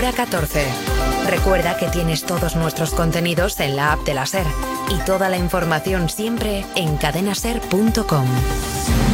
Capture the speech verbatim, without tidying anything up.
Hora catorce. Recuerda que tienes todos nuestros contenidos en la app de la SER y toda la información siempre en cadenaser punto com.